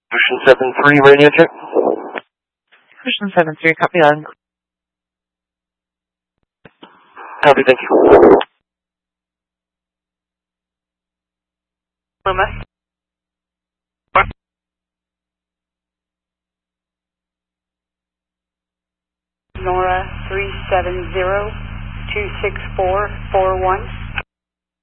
Ocean 7-3, radio check. Ocean 7-3, copy on. Copy, thank you. Loomis. Nora 370-26441.